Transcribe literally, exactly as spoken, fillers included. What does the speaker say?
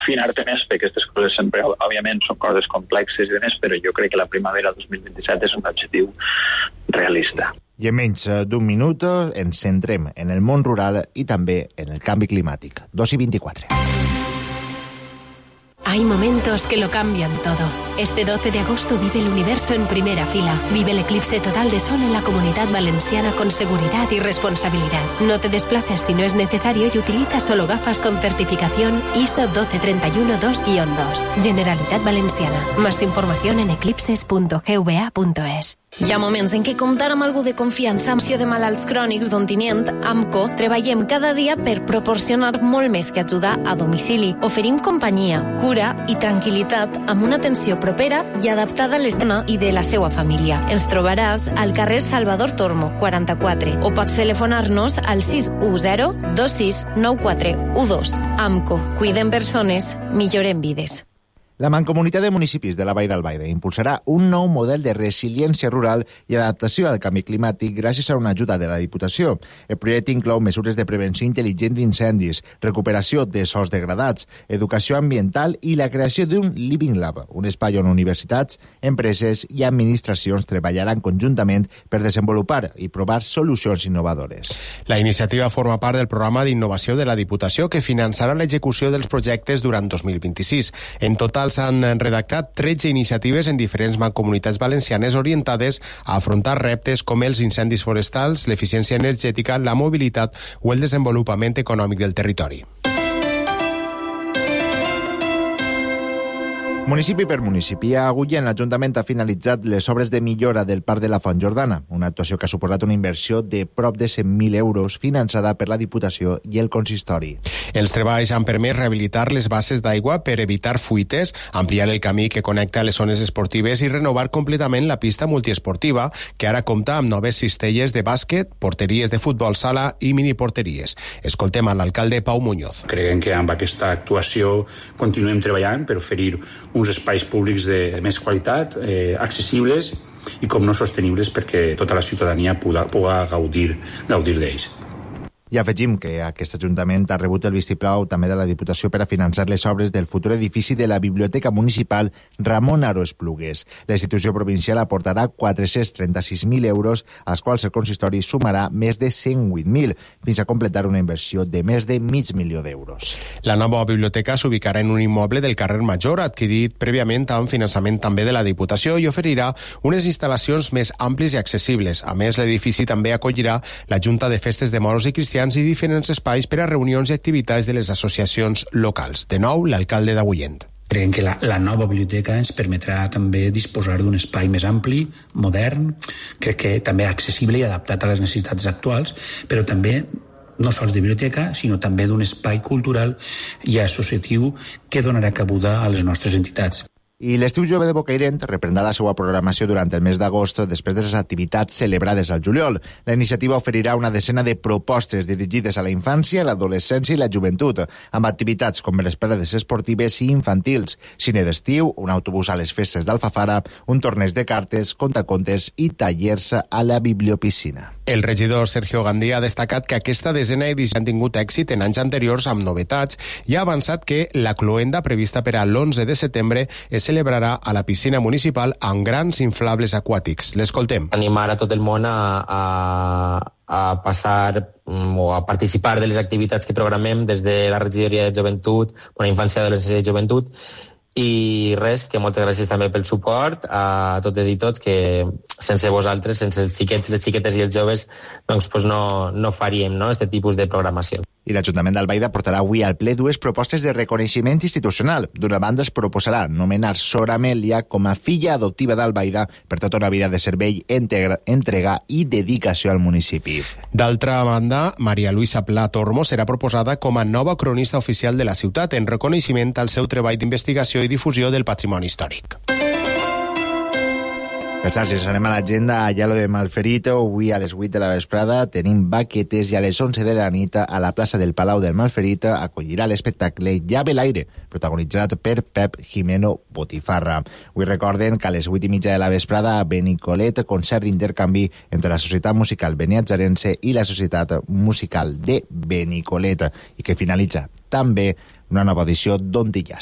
afinar-te més, perquè aquestes coses sempre, òbviament, són coses complexes i demés, però jo crec que la primavera dos mil vint-i-set és un objectiu realista. I en menys d'un minut ens centrem en el món rural i també en el canvi climàtic. dos i vint-i-quatre. Hay momentos que lo cambian todo. Este doce de agosto vive el universo en primera fila. Vive el eclipse total de sol en la Comunidad Valenciana con seguridad y responsabilidad. No te desplaces si no es necesario y utiliza solo gafas con certificación I S O doce treinta y uno dos guion dos. Generalitat Valenciana. Más información en eclipses punto g v a punto es. Hi ha moments en què comptar amb algú de confiança amb de malalts crònics d'Ontinient, AMCO, treballem cada dia per proporcionar molt més que ajudar a domicili. Oferim companyia, cura i tranquil·litat amb una atenció propera i adaptada a l'estrena i de la seva família. Ens trobaràs al carrer Salvador Tormo, quaranta-quatre, o pots telefonar-nos al sis u zero dos sis nou quatre u dos. AMCO, cuidem persones, millorem vides. La Mancomunitat de Municipis de la Vall d'Albaida impulsarà un nou model de resiliència rural i adaptació al canvi climàtic gràcies a una ajuda de la Diputació. El projecte inclou mesures de prevenció intel·ligent d'incendis, recuperació de sòls degradats, educació ambiental i la creació d'un Living Lab, un espai on universitats, empreses i administracions treballaran conjuntament per desenvolupar i provar solucions innovadores. La iniciativa forma part del programa d'innovació de la Diputació que finançarà l'execució dels projectes durant dos mil vint-i-sis. En total s'han redactat tretze iniciatives en diferents mancomunitats valencianes orientades a afrontar reptes com els incendis forestals, l'eficiència energètica, la mobilitat o el desenvolupament econòmic del territori. Municipi per municipi, a Agullent, l'Ajuntament ha finalitzat les obres de millora del Parc de la Font Jordana, una actuació que ha suposat una inversió de prop de cent mil euros finançada per la Diputació i el Consistori. Els treballs han permès rehabilitar les basses d'aigua per evitar fuites, ampliar el camí que connecta les zones esportives i renovar completament la pista multiesportiva, que ara compta amb noves cistelles de bàsquet, porteries de futbol sala i miniporteries. Escoltem a l'alcalde Pau Muñoz. Creiem que amb aquesta actuació continuem treballant per oferir uns espais públics de més qualitat, eh, accessibles i com no sostenibles perquè tota la ciutadania pugui, pugui gaudir, gaudir d'ells. I afegim que aquest Ajuntament ha rebut el vistiplau també de la Diputació per a finançar les obres del futur edifici de la Biblioteca Municipal Ramon Aro Esplugues. La institució provincial aportarà quatre-cents trenta-sis mil euros, als quals el consistori sumarà més de cent vuit mil, fins a completar una inversió de més de mig milió d'euros. La nova biblioteca s'ubicarà en un immoble del carrer Major, adquirit prèviament amb finançament també de la Diputació, i oferirà unes instal·lacions més àmplies i accessibles. A més, l'edifici també acollirà la Junta de Festes de Moros i Cristians i diferents espais per a reunions i activitats de les associacions locals. De nou, l'alcalde d'Agullent. Creiem que la, la nova biblioteca ens permetrà també disposar d'un espai més ampli, modern, crec que també accessible i adaptat a les necessitats actuals, però també no sols de biblioteca, sinó també d'un espai cultural i associatiu que donarà cabuda a les nostres entitats. I l'estiu jove de Bocairent reprendrà la seva programació durant el mes d'agost després de les activitats celebrades al juliol. La iniciativa oferirà una decena de propostes dirigides a la infància, l'adolescència i la joventut, amb activitats com les parades esportives i infantils, cine d'estiu, un autobús a les festes d'Alfafara, un torneig de cartes, contacontes i tallers a la bibliopiscina. El regidor Sergio Gandía ha destacat que aquesta desena edició han tingut èxit en anys anteriors amb novetats i ha avançat que la cloenda prevista per a l'onze de setembre es celebrarà a la piscina municipal amb grans inflables aquàtics. L'escoltem. Animar a tot el món a, a, a passar o a participar de les activitats que programem des de la regidoria de joventut, una infància, adolescència i joventut. I res, que moltes gràcies també pel suport a totes i tots, que sense vosaltres, sense els xiquets, les xiquetes i els joves, doncs, doncs no, no faríem, no, aquest tipus de programació. I l'Ajuntament d'Albaida portarà avui al ple dues propostes de reconeixement institucional. D'una banda, es proposarà nomenar Sor Amèlia com a filla adoptiva d'Albaida per tota una vida de servei, integra, entrega i dedicació al municipi. D'altra banda, Maria Luisa Pla Tormo serà proposada com a nova cronista oficial de la ciutat en reconeixement al seu treball d'investigació i difusió del patrimoni històric. Per xarxes, anem a l'agenda a Llalo de Malferit. Avui a les vuit de la vesprada tenim baquetes i a les onze de la nit a la plaça del Palau del Malferit acollirà l'espectacle Llave l'aire, protagonitzat per Pep Jimeno Botifarra. Avui recorden que a les vuit i mitja de la vesprada a Benicolet, concert d'intercanvi entre la Societat Musical Beniatzarense i la Societat Musical de Benicolet, i que finalitza també una nova edició d'On Dillas.